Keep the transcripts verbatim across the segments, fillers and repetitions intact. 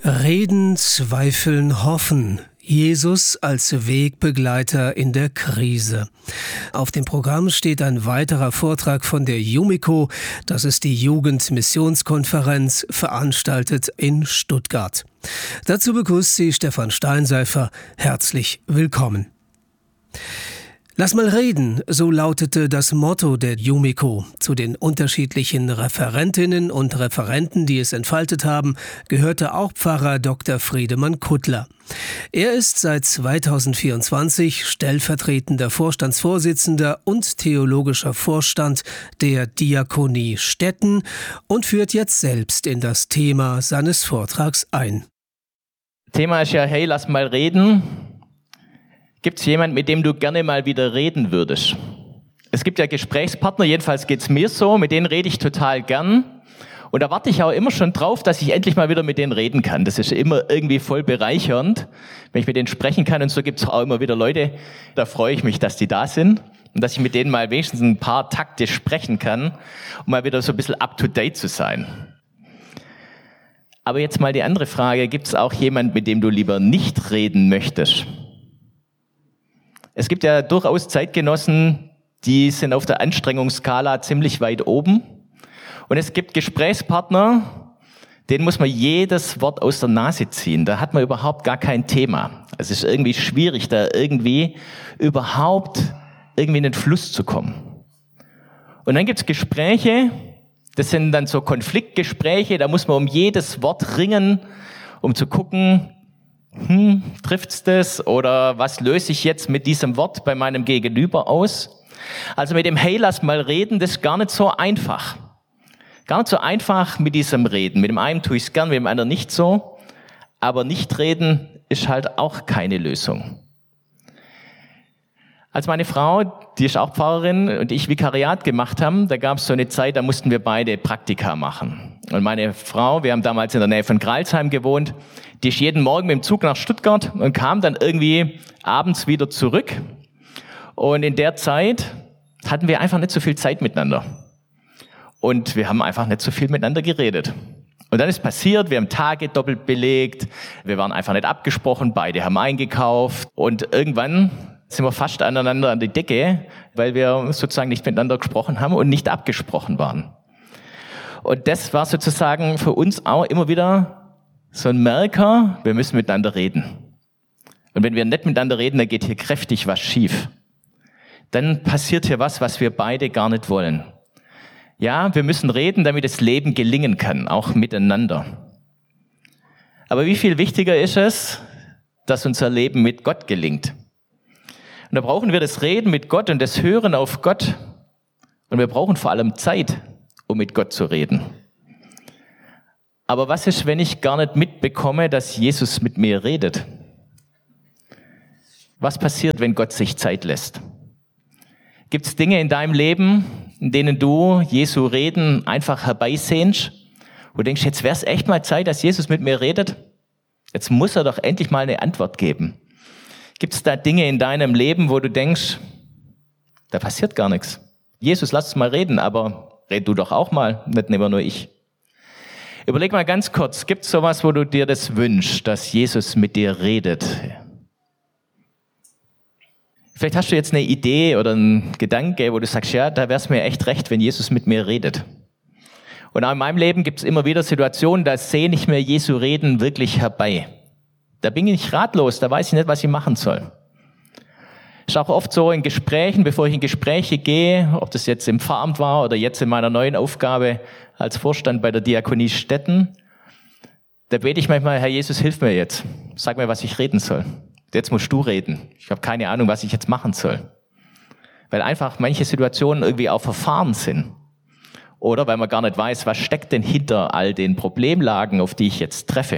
Reden, Zweifeln, Hoffen. Jesus als Wegbegleiter in der Krise. Auf dem Programm steht ein weiterer Vortrag von der Jumiko. Das ist die Jugendmissionskonferenz, veranstaltet in Stuttgart. Dazu begrüßt sie Stefan Steinseifer. Herzlich willkommen. Lass mal reden, so lautete das Motto der Jumiko. Zu den unterschiedlichen Referentinnen und Referenten, die es entfaltet haben, gehörte auch Pfarrer Doktor Friedemann Kuttler. Er ist seit zweitausendvierundzwanzig stellvertretender Vorstandsvorsitzender und theologischer Vorstand der Diakonie Stetten und führt jetzt selbst in das Thema seines Vortrags ein. Thema ist ja, hey, lass mal reden. Gibt es jemanden, mit dem du gerne mal wieder reden würdest? Es gibt ja Gesprächspartner, jedenfalls geht es mir so, mit denen rede ich total gern. Und da warte ich auch immer schon drauf, dass ich endlich mal wieder mit denen reden kann. Das ist immer irgendwie voll bereichernd, wenn ich mit denen sprechen kann. Und so gibt es auch immer wieder Leute, da freue ich mich, dass die da sind und dass ich mit denen mal wenigstens ein paar Takte sprechen kann, um mal wieder so ein bisschen up-to-date zu sein. Aber jetzt mal die andere Frage, gibt es auch jemanden, mit dem du lieber nicht reden möchtest? Es gibt ja durchaus Zeitgenossen, die sind auf der Anstrengungsskala ziemlich weit oben. Und es gibt Gesprächspartner, denen muss man jedes Wort aus der Nase ziehen. Da hat man überhaupt gar kein Thema. Es ist irgendwie schwierig, da irgendwie überhaupt irgendwie in den Fluss zu kommen. Und dann gibt es Gespräche, das sind dann so Konfliktgespräche, da muss man um jedes Wort ringen, um zu gucken, Hm, trifft's das oder was löse ich jetzt mit diesem Wort bei meinem Gegenüber aus? Also mit dem Hey, lass mal reden, das ist gar nicht so einfach. Gar nicht so einfach mit diesem Reden. Mit dem einen tue ich es gern, mit dem anderen nicht so. Aber nicht reden ist halt auch keine Lösung. Als meine Frau, die ist auch Pfarrerin, und ich Vikariat gemacht haben, da gab es so eine Zeit, da mussten wir beide Praktika machen. Und meine Frau, wir haben damals in der Nähe von Gralsheim gewohnt, die ist jeden Morgen mit dem Zug nach Stuttgart und kam dann irgendwie abends wieder zurück. Und in der Zeit hatten wir einfach nicht so viel Zeit miteinander. Und wir haben einfach nicht so viel miteinander geredet. Und dann ist passiert, wir haben Tage doppelt belegt, wir waren einfach nicht abgesprochen, beide haben eingekauft. Und irgendwann sind wir fast aneinander an die Decke, weil wir sozusagen nicht miteinander gesprochen haben und nicht abgesprochen waren. Und das war sozusagen für uns auch immer wieder so ein Merker, wir müssen miteinander reden. Und wenn wir nicht miteinander reden, dann geht hier kräftig was schief. Dann passiert hier was, was wir beide gar nicht wollen. Ja, wir müssen reden, damit das Leben gelingen kann, auch miteinander. Aber wie viel wichtiger ist es, dass unser Leben mit Gott gelingt? Und da brauchen wir das Reden mit Gott und das Hören auf Gott. Und wir brauchen vor allem Zeit, um mit Gott zu reden. Aber was ist, wenn ich gar nicht mitbekomme, dass Jesus mit mir redet? Was passiert, wenn Gott sich Zeit lässt? Gibt es Dinge in deinem Leben, in denen du Jesu Reden einfach herbeisehnst? Wo du denkst, jetzt wäre es echt mal Zeit, dass Jesus mit mir redet? Jetzt muss er doch endlich mal eine Antwort geben. Gibt es da Dinge in deinem Leben, wo du denkst, da passiert gar nichts? Jesus, lass uns mal reden, aber red du doch auch mal, nicht immer nur ich. Überleg mal ganz kurz, gibt es sowas, wo du dir das wünschst, dass Jesus mit dir redet? Vielleicht hast du jetzt eine Idee oder einen Gedanke, wo du sagst, ja, da wäre es mir echt recht, wenn Jesus mit mir redet. Und auch in meinem Leben gibt es immer wieder Situationen, da sehne ich mir Jesu Reden wirklich herbei. Da bin ich ratlos, da weiß ich nicht, was ich machen soll. Ist auch oft so in Gesprächen, bevor ich in Gespräche gehe, ob das jetzt im Pfarramt war oder jetzt in meiner neuen Aufgabe als Vorstand bei der Diakonie Stetten, da bete ich manchmal, Herr Jesus, hilf mir jetzt. Sag mir, was ich reden soll. Jetzt musst du reden. Ich habe keine Ahnung, was ich jetzt machen soll. Weil einfach manche Situationen irgendwie auch verfahren sind. Oder weil man gar nicht weiß, was steckt denn hinter all den Problemlagen, auf die ich jetzt treffe.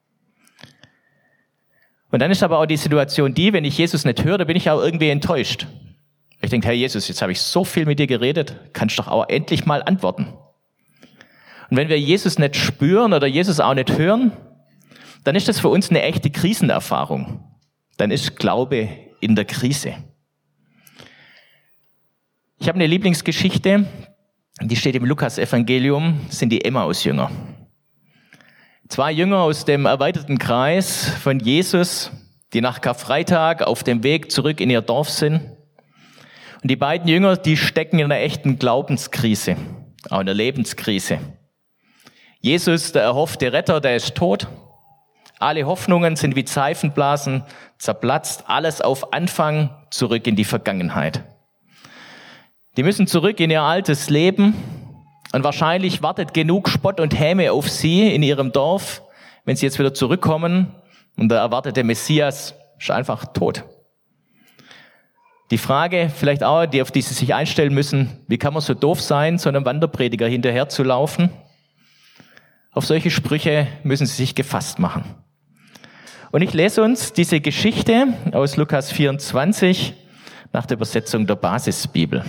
Und dann ist aber auch die Situation die, wenn ich Jesus nicht höre, da bin ich auch irgendwie enttäuscht. Ich denke, Herr Jesus, jetzt habe ich so viel mit dir geredet, kannst doch auch endlich mal antworten. Und wenn wir Jesus nicht spüren oder Jesus auch nicht hören, dann ist das für uns eine echte Krisenerfahrung. Dann ist Glaube in der Krise. Ich habe eine Lieblingsgeschichte, die steht im Lukas-Evangelium, das sind die Emmaus-Jünger. Zwei Jünger aus dem erweiterten Kreis von Jesus, die nach Karfreitag auf dem Weg zurück in ihr Dorf sind. Und die beiden Jünger, die stecken in einer echten Glaubenskrise, auch in einer Lebenskrise. Jesus, der erhoffte Retter, der ist tot. Alle Hoffnungen sind wie Seifenblasen zerplatzt, alles auf Anfang, zurück in die Vergangenheit. Die müssen zurück in ihr altes Leben und wahrscheinlich wartet genug Spott und Häme auf sie in ihrem Dorf, wenn sie jetzt wieder zurückkommen und der erwartete Messias ist einfach tot. Die Frage vielleicht auch, die auf die sie sich einstellen müssen, wie kann man so doof sein, so einem Wanderprediger hinterher zu laufen? Auf solche Sprüche müssen sie sich gefasst machen. Und ich lese uns diese Geschichte aus Lukas vierundzwanzig nach der Übersetzung der Basisbibel.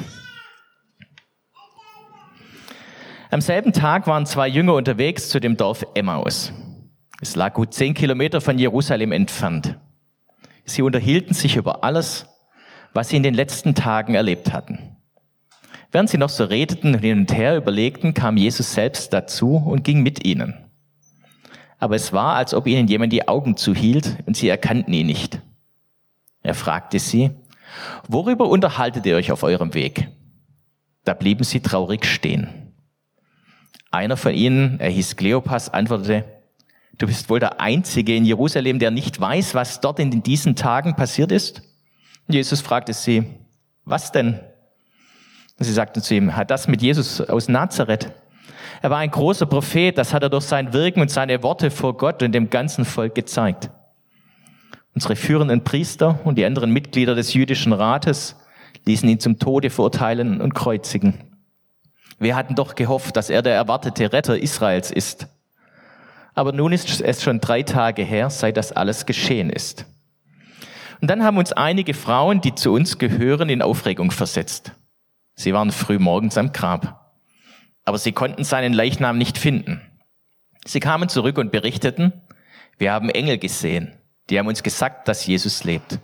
Am selben Tag waren zwei Jünger unterwegs zu dem Dorf Emmaus. Es lag gut zehn Kilometer von Jerusalem entfernt. Sie unterhielten sich über alles, was sie in den letzten Tagen erlebt hatten. Während sie noch so redeten und hin und her überlegten, kam Jesus selbst dazu und ging mit ihnen. Aber es war, als ob ihnen jemand die Augen zuhielt und sie erkannten ihn nicht. Er fragte sie, worüber unterhaltet ihr euch auf eurem Weg? Da blieben sie traurig stehen. Einer von ihnen, er hieß Kleopas, antwortete, du bist wohl der Einzige in Jerusalem, der nicht weiß, was dort in diesen Tagen passiert ist? Jesus fragte sie, was denn? Und sie sagten zu ihm, hat das mit Jesus aus Nazareth? Er war ein großer Prophet, das hat er durch sein Wirken und seine Worte vor Gott und dem ganzen Volk gezeigt. Unsere führenden Priester und die anderen Mitglieder des jüdischen Rates ließen ihn zum Tode verurteilen und kreuzigen. Wir hatten doch gehofft, dass er der erwartete Retter Israels ist. Aber nun ist es schon drei Tage her, seit das alles geschehen ist. Und dann haben uns einige Frauen, die zu uns gehören, in Aufregung versetzt. Sie waren früh morgens am Grab. Aber sie konnten seinen Leichnam nicht finden. Sie kamen zurück und berichteten, wir haben Engel gesehen. Die haben uns gesagt, dass Jesus lebt.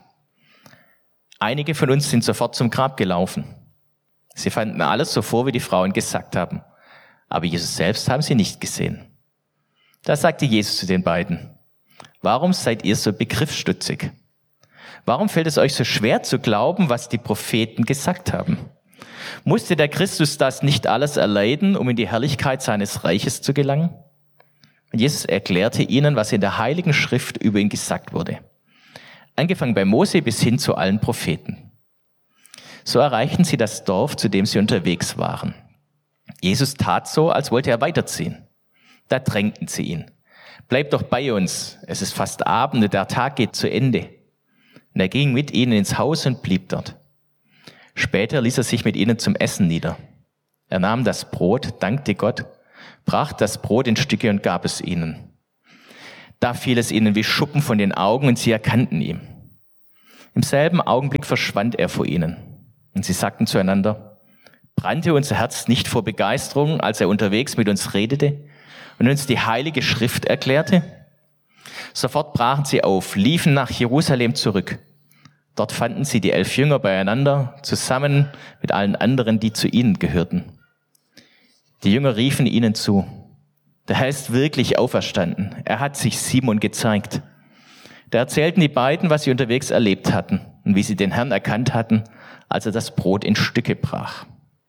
Einige von uns sind sofort zum Grab gelaufen. Sie fanden alles so vor, wie die Frauen gesagt haben. Aber Jesus selbst haben sie nicht gesehen. Da sagte Jesus zu den beiden, warum seid ihr so begriffsstutzig? Warum fällt es euch so schwer zu glauben, was die Propheten gesagt haben? Musste der Christus das nicht alles erleiden, um in die Herrlichkeit seines Reiches zu gelangen? Und Jesus erklärte ihnen, was in der Heiligen Schrift über ihn gesagt wurde. Angefangen bei Mose bis hin zu allen Propheten. So erreichten sie das Dorf, zu dem sie unterwegs waren. Jesus tat so, als wollte er weiterziehen. Da drängten sie ihn. Bleib doch bei uns, es ist fast Abend und der Tag geht zu Ende. Und er ging mit ihnen ins Haus und blieb dort. Später ließ er sich mit ihnen zum Essen nieder. Er nahm das Brot, dankte Gott, brach das Brot in Stücke und gab es ihnen. Da fiel es ihnen wie Schuppen von den Augen und sie erkannten ihn. Im selben Augenblick verschwand er vor ihnen. Und sie sagten zueinander, brannte unser Herz nicht vor Begeisterung, als er unterwegs mit uns redete und uns die Heilige Schrift erklärte? Sofort brachen sie auf, liefen nach Jerusalem zurück. Dort fanden sie die elf Jünger beieinander, zusammen mit allen anderen, die zu ihnen gehörten. Die Jünger riefen ihnen zu, der Herr ist wirklich auferstanden. Er hat sich Simon gezeigt. Da erzählten die beiden, was sie unterwegs erlebt hatten und wie sie den Herrn erkannt hatten, als er das Brot in Stücke brach.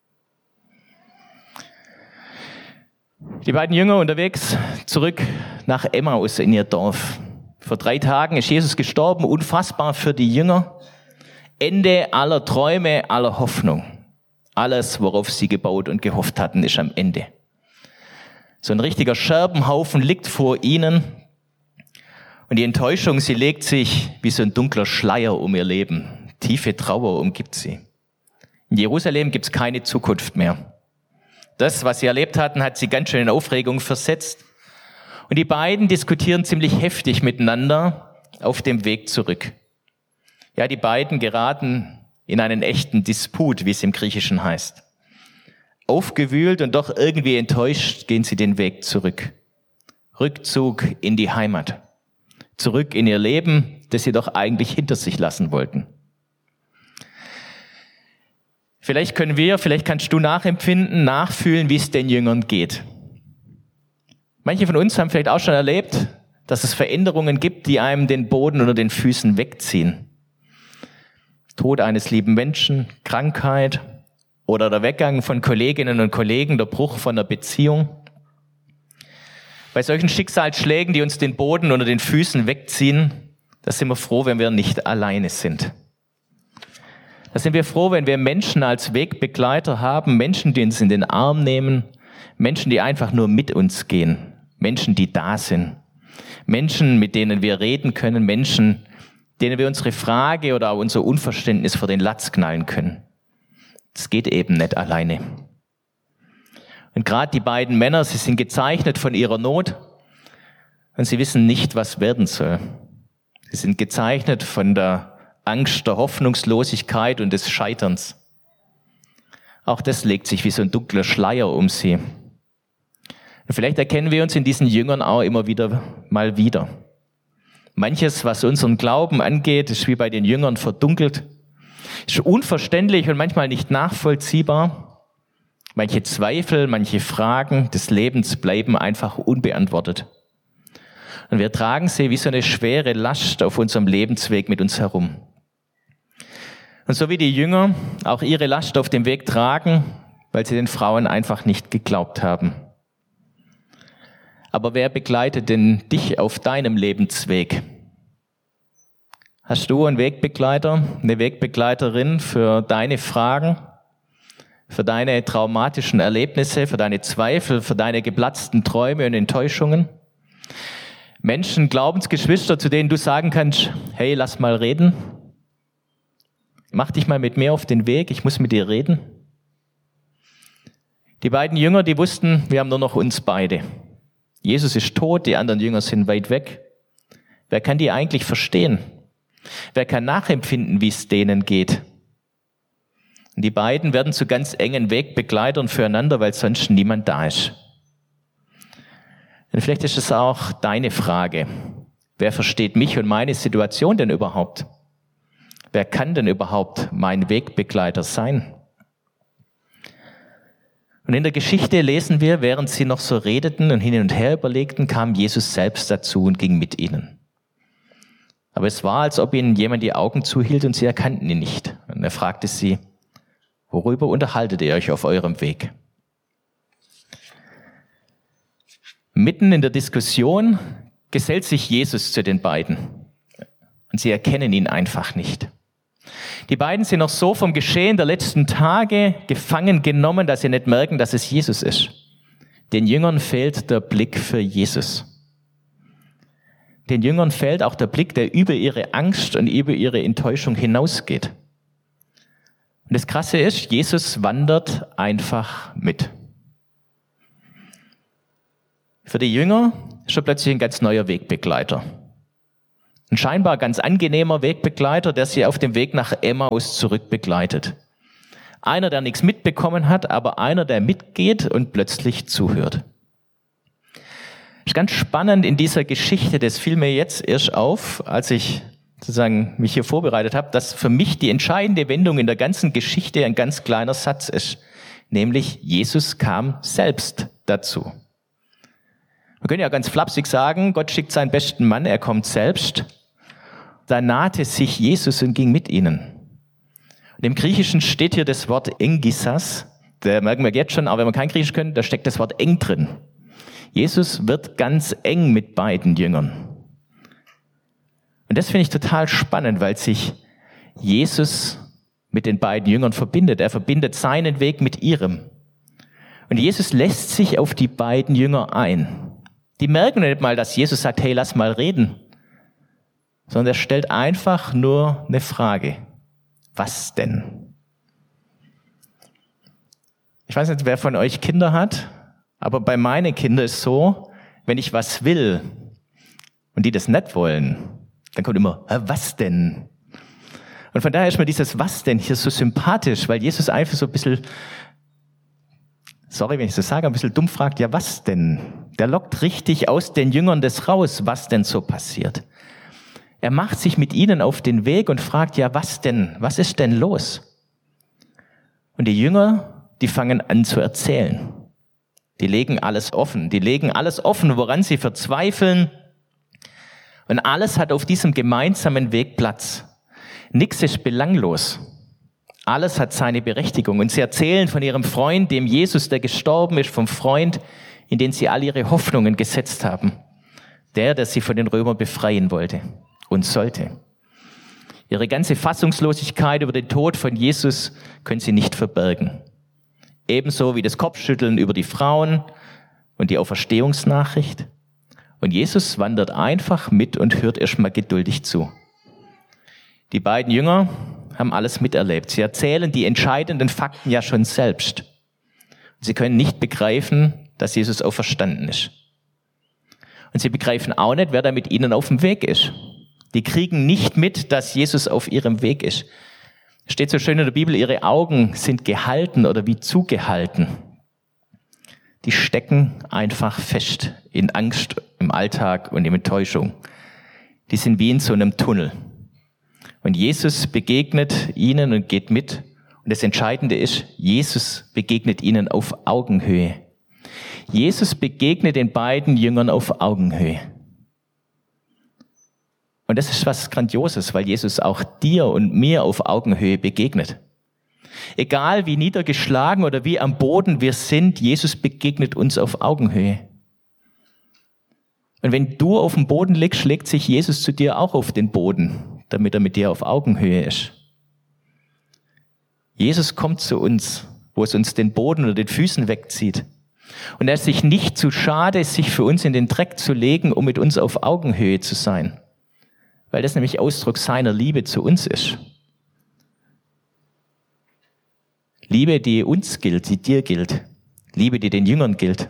Die beiden Jünger unterwegs zurück nach Emmaus in ihr Dorf. Vor drei Tagen ist Jesus gestorben, unfassbar für die Jünger. Ende aller Träume, aller Hoffnung. Alles, worauf sie gebaut und gehofft hatten, ist am Ende. So ein richtiger Scherbenhaufen liegt vor ihnen. Und die Enttäuschung, sie legt sich wie so ein dunkler Schleier um ihr Leben. Tiefe Trauer umgibt sie. In Jerusalem gibt es keine Zukunft mehr. Das, was sie erlebt hatten, hat sie ganz schön in Aufregung versetzt. Und die beiden diskutieren ziemlich heftig miteinander auf dem Weg zurück. Ja, die beiden geraten in einen echten Disput, wie es im Griechischen heißt. Aufgewühlt und doch irgendwie enttäuscht gehen sie den Weg zurück. Rückzug in die Heimat. Zurück in ihr Leben, das sie doch eigentlich hinter sich lassen wollten. Vielleicht können wir, vielleicht kannst du nachempfinden, nachfühlen, wie es den Jüngern geht. Manche von uns haben vielleicht auch schon erlebt, dass es Veränderungen gibt, die einem den Boden unter den Füßen wegziehen. Tod eines lieben Menschen, Krankheit oder der Weggang von Kolleginnen und Kollegen, der Bruch von einer Beziehung. Bei solchen Schicksalsschlägen, die uns den Boden unter den Füßen wegziehen, da sind wir froh, wenn wir nicht alleine sind. Da sind wir froh, wenn wir Menschen als Wegbegleiter haben, Menschen, die uns in den Arm nehmen, Menschen, die einfach nur mit uns gehen, Menschen, die da sind, Menschen, mit denen wir reden können, Menschen, denen wir unsere Frage oder auch unser Unverständnis vor den Latz knallen können. Das geht eben nicht alleine. Und gerade die beiden Männer, sie sind gezeichnet von ihrer Not und sie wissen nicht, was werden soll. Sie sind gezeichnet von der Angst, der Hoffnungslosigkeit und des Scheiterns. Auch das legt sich wie so ein dunkler Schleier um sie. Und vielleicht erkennen wir uns in diesen Jüngern auch immer wieder mal wieder. Manches, was unseren Glauben angeht, ist wie bei den Jüngern verdunkelt, ist unverständlich und manchmal nicht nachvollziehbar. Manche Zweifel, manche Fragen des Lebens bleiben einfach unbeantwortet. Und wir tragen sie wie so eine schwere Last auf unserem Lebensweg mit uns herum. Und so wie die Jünger auch ihre Last auf dem Weg tragen, weil sie den Frauen einfach nicht geglaubt haben. Aber wer begleitet denn dich auf deinem Lebensweg? Hast du einen Wegbegleiter, eine Wegbegleiterin für deine Fragen, für deine traumatischen Erlebnisse, für deine Zweifel, für deine geplatzten Träume und Enttäuschungen? Menschen, Glaubensgeschwister, zu denen du sagen kannst, hey, lass mal reden. Mach dich mal mit mir auf den Weg, ich muss mit dir reden. Die beiden Jünger, die wussten, wir haben nur noch uns beide. Jesus ist tot, die anderen Jünger sind weit weg. Wer kann die eigentlich verstehen? Wer kann nachempfinden, wie es denen geht? Und die beiden werden zu ganz engen Wegbegleitern füreinander, weil sonst niemand da ist. Und vielleicht ist es auch deine Frage. Wer versteht mich und meine Situation denn überhaupt? Wer kann denn überhaupt mein Wegbegleiter sein? Und in der Geschichte lesen wir, während sie noch so redeten und hin und her überlegten, kam Jesus selbst dazu und ging mit ihnen. Aber es war, als ob ihnen jemand die Augen zuhielt und sie erkannten ihn nicht. Und er fragte sie, worüber unterhaltet ihr euch auf eurem Weg? Mitten in der Diskussion gesellt sich Jesus zu den beiden. Und sie erkennen ihn einfach nicht. Die beiden sind noch so vom Geschehen der letzten Tage gefangen genommen, dass sie nicht merken, dass es Jesus ist. Den Jüngern fehlt der Blick für Jesus. Den Jüngern fehlt auch der Blick, der über ihre Angst und über ihre Enttäuschung hinausgeht. Und das Krasse ist, Jesus wandert einfach mit. Für die Jünger ist er plötzlich ein ganz neuer Wegbegleiter. Ein scheinbar ganz angenehmer Wegbegleiter, der sie auf dem Weg nach Emmaus zurückbegleitet. Einer, der nichts mitbekommen hat, aber einer, der mitgeht und plötzlich zuhört. Das ist ganz spannend in dieser Geschichte, das fiel mir jetzt erst auf, als ich sozusagen mich hier vorbereitet habe, dass für mich die entscheidende Wendung in der ganzen Geschichte ein ganz kleiner Satz ist. Nämlich, Jesus kam selbst dazu. Wir können ja ganz flapsig sagen, Gott schickt seinen besten Mann, er kommt selbst. Da nahte sich Jesus und ging mit ihnen. Und im Griechischen steht hier das Wort engisas, da merken wir jetzt schon, aber wenn wir kein Griechisch können, da steckt das Wort eng drin. Jesus wird ganz eng mit beiden Jüngern. Und das finde ich total spannend, weil sich Jesus mit den beiden Jüngern verbindet. Er verbindet seinen Weg mit ihrem. Und Jesus lässt sich auf die beiden Jünger ein. Die merken nicht mal, dass Jesus sagt, hey, lass mal reden. Sondern er stellt einfach nur eine Frage. Was denn? Ich weiß nicht, wer von euch Kinder hat, aber bei meinen Kindern ist es so, wenn ich was will und die das nicht wollen, dann kommt immer, was denn? Und von daher ist mir dieses Was denn hier so sympathisch, weil Jesus einfach so ein bisschen, sorry, wenn ich so sage, ein bisschen dumm fragt, ja was denn? Der lockt richtig aus den Jüngern das raus, was denn so passiert. Er macht sich mit ihnen auf den Weg und fragt, ja was denn? Was ist denn los? Und die Jünger, die fangen an zu erzählen. Die legen alles offen. Die legen alles offen, woran sie verzweifeln. Und alles hat auf diesem gemeinsamen Weg Platz. Nichts ist belanglos. Alles hat seine Berechtigung. Und sie erzählen von ihrem Freund, dem Jesus, der gestorben ist, vom Freund, in den sie all ihre Hoffnungen gesetzt haben. Der, der sie von den Römern befreien wollte und sollte. Ihre ganze Fassungslosigkeit über den Tod von Jesus können sie nicht verbergen. Ebenso wie das Kopfschütteln über die Frauen und die Auferstehungsnachricht. Und Jesus wandert einfach mit und hört erstmal geduldig zu. Die beiden Jünger haben alles miterlebt. Sie erzählen die entscheidenden Fakten ja schon selbst. Sie können nicht begreifen, dass Jesus auferstanden ist. Und sie begreifen auch nicht, wer da mit ihnen auf dem Weg ist. Die kriegen nicht mit, dass Jesus auf ihrem Weg ist. Es steht so schön in der Bibel, ihre Augen sind gehalten oder wie zugehalten. Die stecken einfach fest in Angst im Alltag und in Enttäuschung. Die sind wie in so einem Tunnel. Und Jesus begegnet ihnen und geht mit. Und das Entscheidende ist, Jesus begegnet ihnen auf Augenhöhe. Jesus begegnet den beiden Jüngern auf Augenhöhe. Und das ist was Grandioses, weil Jesus auch dir und mir auf Augenhöhe begegnet. Egal wie niedergeschlagen oder wie am Boden wir sind, Jesus begegnet uns auf Augenhöhe. Und wenn du auf dem Boden liegst, schlägt sich Jesus zu dir auch auf den Boden, damit er mit dir auf Augenhöhe ist. Jesus kommt zu uns, wo es uns den Boden oder den Füßen wegzieht. Und er ist sich nicht zu schade, sich für uns in den Dreck zu legen, um mit uns auf Augenhöhe zu sein. Weil das nämlich Ausdruck seiner Liebe zu uns ist. Liebe, die uns gilt, die dir gilt. Liebe, die den Jüngern gilt.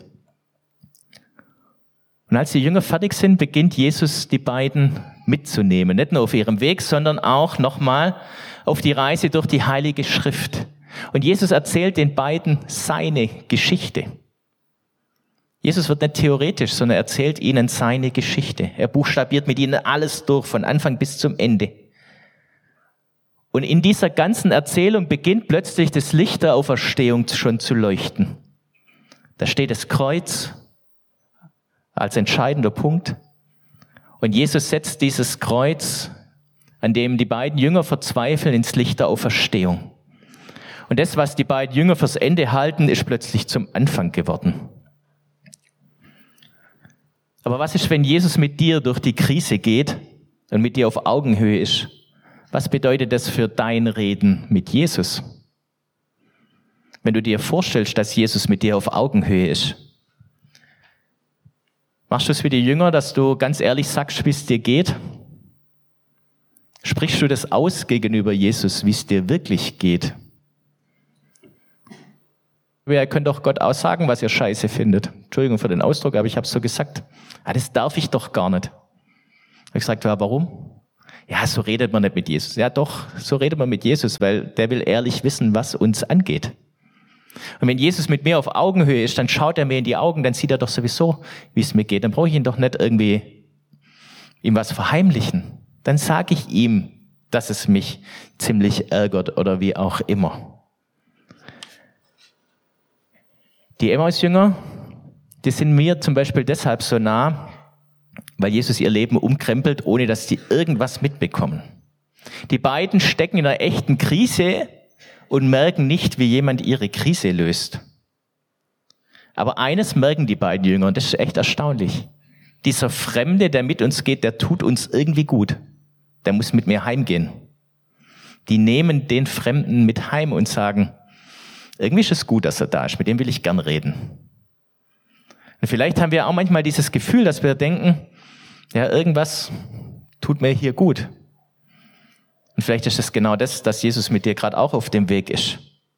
Und als die Jünger fertig sind, beginnt Jesus, die beiden mitzunehmen. Nicht nur auf ihrem Weg, sondern auch nochmal auf die Reise durch die Heilige Schrift. Und Jesus erzählt den beiden seine Geschichte. Jesus wird nicht theoretisch, sondern erzählt ihnen seine Geschichte. Er buchstabiert mit ihnen alles durch, von Anfang bis zum Ende. Und in dieser ganzen Erzählung beginnt plötzlich das Licht der Auferstehung schon zu leuchten. Da steht das Kreuz als entscheidender Punkt. Und Jesus setzt dieses Kreuz, an dem die beiden Jünger verzweifeln, ins Licht der Auferstehung. Und das, was die beiden Jünger fürs Ende halten, ist plötzlich zum Anfang geworden. Aber was ist, wenn Jesus mit dir durch die Krise geht und mit dir auf Augenhöhe ist? Was bedeutet das für dein Reden mit Jesus? Wenn du dir vorstellst, dass Jesus mit dir auf Augenhöhe ist. Machst du es wie die Jünger, dass du ganz ehrlich sagst, wie es dir geht? Sprichst du das aus gegenüber Jesus, wie es dir wirklich geht? Ihr könnt doch Gott auch sagen, was ihr scheiße findet. Entschuldigung für den Ausdruck, aber ich habe es so gesagt. Ah, das darf ich doch gar nicht. Ich habe gesagt, ja, warum? Ja, so redet man nicht mit Jesus. Ja doch, so redet man mit Jesus, weil der will ehrlich wissen, was uns angeht. Und wenn Jesus mit mir auf Augenhöhe ist, dann schaut er mir in die Augen, dann sieht er doch sowieso, wie es mir geht. Dann brauche ich ihn doch nicht irgendwie ihm was verheimlichen. Dann sage ich ihm, dass es mich ziemlich ärgert oder wie auch immer. Die Emmaus-Jünger, die sind mir zum Beispiel deshalb so nah, weil Jesus ihr Leben umkrempelt, ohne dass sie irgendwas mitbekommen. Die beiden stecken in einer echten Krise und merken nicht, wie jemand ihre Krise löst. Aber eines merken die beiden Jünger, und das ist echt erstaunlich. Dieser Fremde, der mit uns geht, der tut uns irgendwie gut. Der muss mit mir heimgehen. Die nehmen den Fremden mit heim und sagen, irgendwie ist es gut, dass er da ist, mit dem will ich gern reden. Und vielleicht haben wir auch manchmal dieses Gefühl, dass wir denken, ja, irgendwas tut mir hier gut. Und vielleicht ist es genau das, dass Jesus mit dir gerade auch auf dem Weg ist.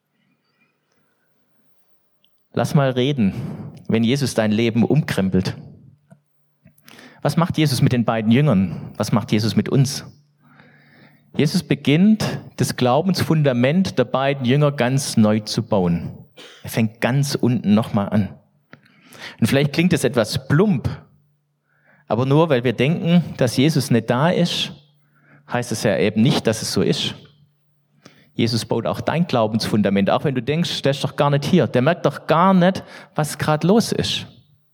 Lass mal reden, wenn Jesus dein Leben umkrempelt. Was macht Jesus mit den beiden Jüngern? Was macht Jesus mit uns? Jesus beginnt, das Glaubensfundament der beiden Jünger ganz neu zu bauen. Er fängt ganz unten nochmal an. Und vielleicht klingt es etwas plump, aber nur weil wir denken, dass Jesus nicht da ist, heißt es ja eben nicht, dass es so ist. Jesus baut auch dein Glaubensfundament, auch wenn du denkst, der ist doch gar nicht hier. Der merkt doch gar nicht, was gerade los ist.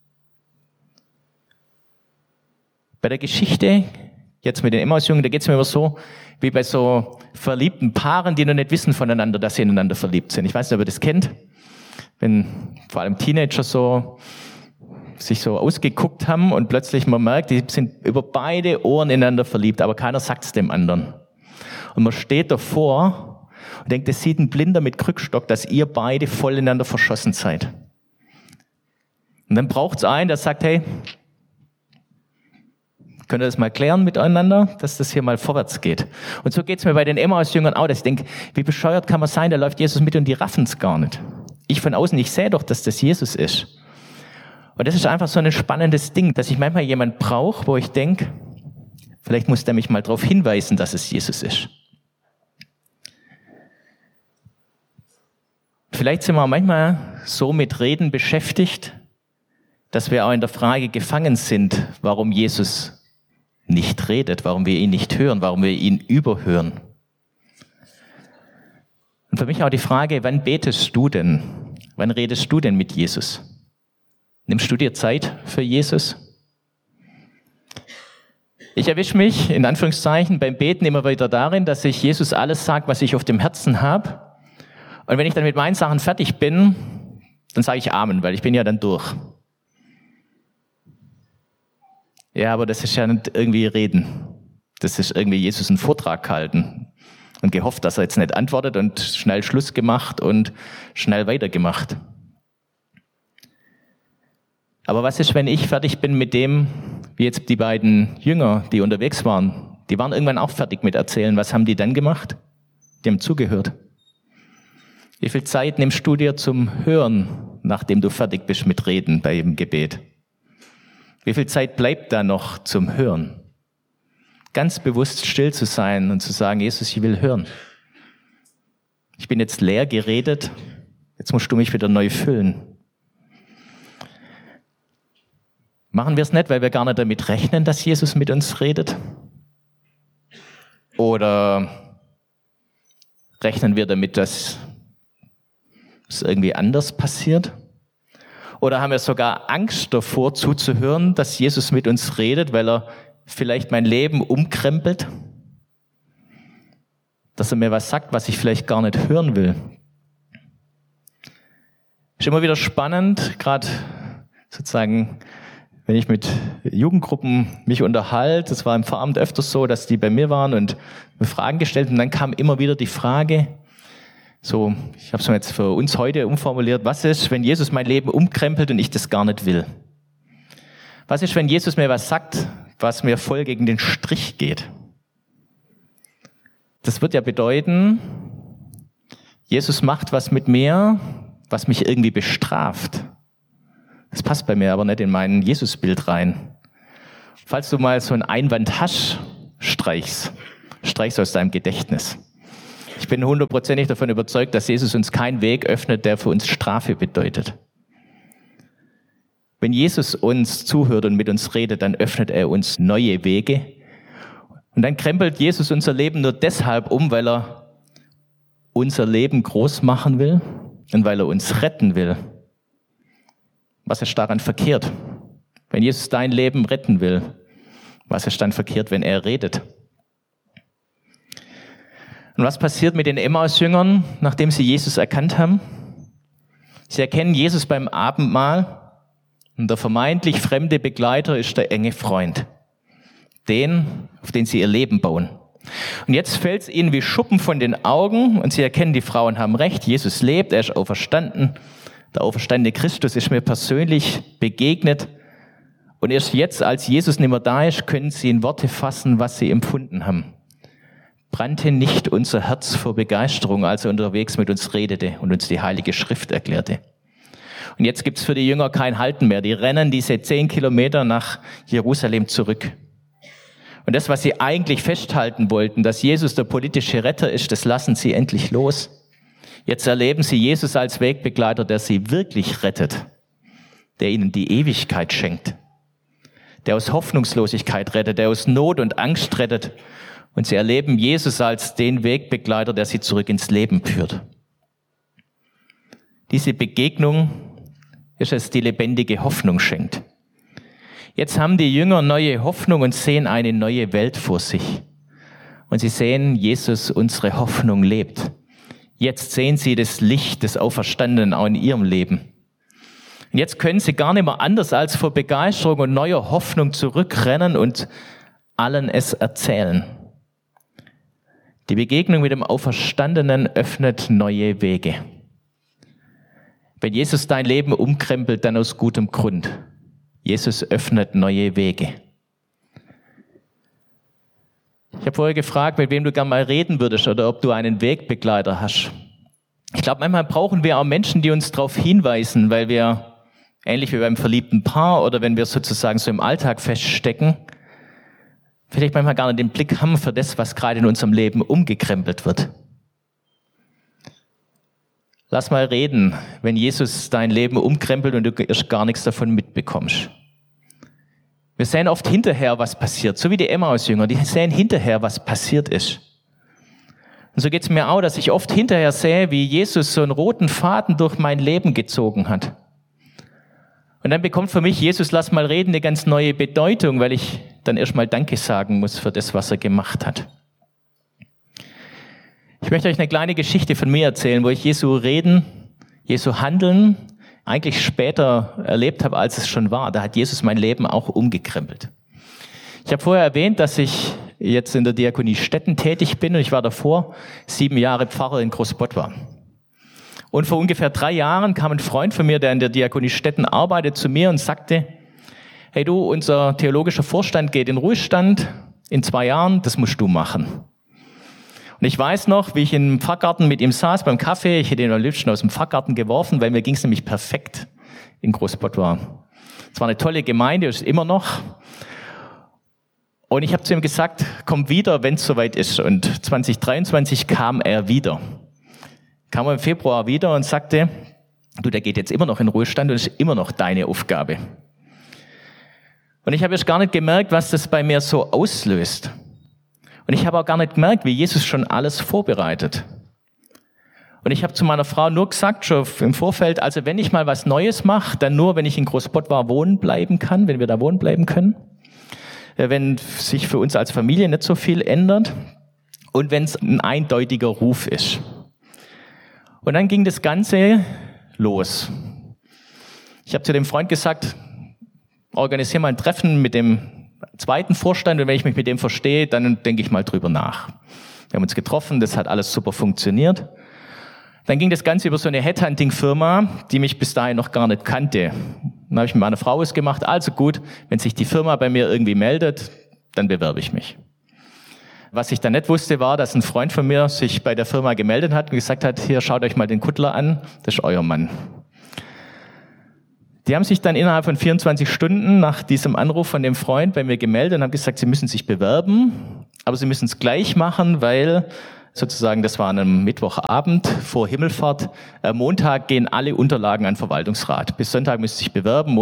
Bei der Geschichte, jetzt mit den Emmausjüngern, da geht es mir immer so, wie bei so verliebten Paaren, die noch nicht wissen voneinander, dass sie ineinander verliebt sind. Ich weiß nicht, ob ihr das kennt. Wenn vor allem Teenager so sich so ausgeguckt haben und plötzlich man merkt, die sind über beide Ohren ineinander verliebt, aber keiner sagt es dem anderen. Und man steht davor und denkt, das sieht ein Blinder mit Krückstock, dass ihr beide voll ineinander verschossen seid. Und dann braucht es einen, der sagt, hey, könnt ihr das mal klären miteinander, dass das hier mal vorwärts geht. Und so geht es mir bei den Emmaus-Jüngern auch, dass ich denke, wie bescheuert kann man sein, da läuft Jesus mit und die raffen es gar nicht. Ich von außen, ich sehe doch, dass das Jesus ist. Und das ist einfach so ein spannendes Ding, dass ich manchmal jemand brauche, wo ich denke, vielleicht muss der mich mal darauf hinweisen, dass es Jesus ist. Vielleicht sind wir auch manchmal so mit Reden beschäftigt, dass wir auch in der Frage gefangen sind, warum Jesus nicht redet, warum wir ihn nicht hören, warum wir ihn überhören. Und für mich auch die Frage, wann betest du denn? Wann redest du denn mit Jesus? Nimmst du dir Zeit für Jesus? Ich erwische mich, in Anführungszeichen, beim Beten immer wieder darin, dass ich Jesus alles sage, was ich auf dem Herzen habe. Und wenn ich dann mit meinen Sachen fertig bin, dann sage ich Amen, weil ich bin ja dann durch. Ja, aber das ist ja nicht irgendwie reden. Das ist irgendwie Jesus einen Vortrag halten und gehofft, dass er jetzt nicht antwortet und schnell Schluss gemacht und schnell weitergemacht. Aber was ist, wenn ich fertig bin mit dem, wie jetzt die beiden Jünger, die unterwegs waren, die waren irgendwann auch fertig mit erzählen. Was haben die dann gemacht? Die haben zugehört. Wie viel Zeit nimmst du dir zum Hören, nachdem du fertig bist mit Reden bei dem Gebet? Wie viel Zeit bleibt da noch zum Hören? Ganz bewusst still zu sein und zu sagen, Jesus, ich will hören. Ich bin jetzt leer geredet, jetzt musst du mich wieder neu füllen. Machen wir es nicht, weil wir gar nicht damit rechnen, dass Jesus mit uns redet? Oder rechnen wir damit, dass es irgendwie anders passiert? Oder haben wir sogar Angst davor, zuzuhören, dass Jesus mit uns redet, weil er vielleicht mein Leben umkrempelt? Dass er mir was sagt, was ich vielleicht gar nicht hören will? Ist immer wieder spannend, gerade sozusagen, wenn ich mit Jugendgruppen mich unterhalte. Das war im Pfarramt öfters so, dass die bei mir waren und mir Fragen gestellt haben. Und dann kam immer wieder die Frage, so, ich habe es mir jetzt für uns heute umformuliert, was ist, wenn Jesus mein Leben umkrempelt und ich das gar nicht will? Was ist, wenn Jesus mir was sagt, was mir voll gegen den Strich geht? Das wird ja bedeuten, Jesus macht was mit mir, was mich irgendwie bestraft. Das passt bei mir aber nicht in mein Jesusbild rein. Falls du mal so einen Einwand hast, streich's. Streich's aus deinem Gedächtnis. Ich bin hundertprozentig davon überzeugt, dass Jesus uns keinen Weg öffnet, der für uns Strafe bedeutet. Wenn Jesus uns zuhört und mit uns redet, dann öffnet er uns neue Wege. Und dann krempelt Jesus unser Leben nur deshalb um, weil er unser Leben groß machen will und weil er uns retten will. Was ist daran verkehrt? Wenn Jesus dein Leben retten will, was ist dann verkehrt, wenn er redet? Und was passiert mit den Emmaus-Jüngern, nachdem sie Jesus erkannt haben? Sie erkennen Jesus beim Abendmahl und der vermeintlich fremde Begleiter ist der enge Freund. Den, auf den sie ihr Leben bauen. Und jetzt fällt es ihnen wie Schuppen von den Augen und sie erkennen, die Frauen haben recht, Jesus lebt, er ist auferstanden. Der auferstandene Christus ist mir persönlich begegnet. Und erst jetzt, als Jesus nicht mehr da ist, können sie in Worte fassen, was sie empfunden haben. Brannte nicht unser Herz vor Begeisterung, als er unterwegs mit uns redete und uns die Heilige Schrift erklärte. Und jetzt gibt's für die Jünger kein Halten mehr. Die rennen diese zehn Kilometer nach Jerusalem zurück. Und das, was sie eigentlich festhalten wollten, dass Jesus der politische Retter ist, das lassen sie endlich los. Jetzt erleben sie Jesus als Wegbegleiter, der sie wirklich rettet, der ihnen die Ewigkeit schenkt, der aus Hoffnungslosigkeit rettet, der aus Not und Angst rettet Und sie erleben Jesus als den Wegbegleiter, der sie zurück ins Leben führt. Diese Begegnung ist es, die lebendige Hoffnung schenkt. Jetzt haben die Jünger neue Hoffnung und sehen eine neue Welt vor sich. Und sie sehen, Jesus, unsere Hoffnung lebt. Jetzt sehen sie das Licht des Auferstandenen auch in ihrem Leben. Und jetzt können sie gar nicht mehr anders als vor Begeisterung und neuer Hoffnung zurückrennen und allen es erzählen. Die Begegnung mit dem Auferstandenen öffnet neue Wege. Wenn Jesus dein Leben umkrempelt, dann aus gutem Grund. Jesus öffnet neue Wege. Ich habe vorher gefragt, mit wem du gerne mal reden würdest oder ob du einen Wegbegleiter hast. Ich glaube, manchmal brauchen wir auch Menschen, die uns darauf hinweisen, weil wir, ähnlich wie beim verliebten Paar oder wenn wir sozusagen so im Alltag feststecken, vielleicht manchmal gar nicht den Blick haben für das, was gerade in unserem Leben umgekrempelt wird. Lass mal reden, wenn Jesus dein Leben umkrempelt und du erst gar nichts davon mitbekommst. Wir sehen oft hinterher, was passiert, so wie die Emmaus-Jünger, die sehen hinterher, was passiert ist. Und so geht es mir auch, dass ich oft hinterher sehe, wie Jesus so einen roten Faden durch mein Leben gezogen hat. Und dann bekommt für mich Jesus, lass mal reden, eine ganz neue Bedeutung, weil ich dann erstmal Danke sagen muss für das, was er gemacht hat. Ich möchte euch eine kleine Geschichte von mir erzählen, wo ich Jesu Reden, Jesu Handeln eigentlich später erlebt habe, als es schon war. Da hat Jesus mein Leben auch umgekrempelt. Ich habe vorher erwähnt, dass ich jetzt in der Diakonie Stetten tätig bin und ich war davor sieben Jahre Pfarrer in Großbottwar. Und vor ungefähr drei Jahren kam ein Freund von mir, der in der Diakonie Stetten arbeitet, zu mir und sagte, hey du, unser theologischer Vorstand geht in Ruhestand in zwei Jahren, das musst du machen. Und ich weiß noch, wie ich im Pfarrgarten mit ihm saß beim Kaffee, ich hätte ihn am liebsten aus dem Pfarrgarten geworfen, weil mir ging es nämlich perfekt in Großbottwar. Es war eine tolle Gemeinde, ist immer noch. Und ich habe zu ihm gesagt, komm wieder, wenn es soweit ist. Und zwanzig dreiundzwanzig kam er wieder. Kam er im Februar wieder und sagte, du, der geht jetzt immer noch in Ruhestand und ist immer noch deine Aufgabe. Und ich habe erst gar nicht gemerkt, was das bei mir so auslöst. Und ich habe auch gar nicht gemerkt, wie Jesus schon alles vorbereitet. Und ich habe zu meiner Frau nur gesagt, schon im Vorfeld, also wenn ich mal was Neues mache, dann nur, wenn ich in Großbottwar wohnen bleiben kann, wenn wir da wohnen bleiben können. Wenn sich für uns als Familie nicht so viel ändert und wenn es ein eindeutiger Ruf ist. Und dann ging das Ganze los. Ich habe zu dem Freund gesagt, organisiere mal ein Treffen mit dem zweiten Vorstand und wenn ich mich mit dem verstehe, dann denke ich mal drüber nach. Wir haben uns getroffen, das hat alles super funktioniert. Dann ging das Ganze über so eine Headhunting-Firma, die mich bis dahin noch gar nicht kannte. Dann habe ich mit meiner Frau ausgemacht, also gut, wenn sich die Firma bei mir irgendwie meldet, dann bewerbe ich mich. Was ich dann nicht wusste, war, dass ein Freund von mir sich bei der Firma gemeldet hat und gesagt hat, hier, schaut euch mal den Kuttler an, das ist euer Mann. Die haben sich dann innerhalb von vierundzwanzig Stunden nach diesem Anruf von dem Freund bei mir gemeldet und haben gesagt, sie müssen sich bewerben, aber sie müssen es gleich machen, weil sozusagen, das war an einem Mittwochabend vor Himmelfahrt, Montag gehen alle Unterlagen an den Verwaltungsrat. Bis Sonntag müssen sie sich bewerben.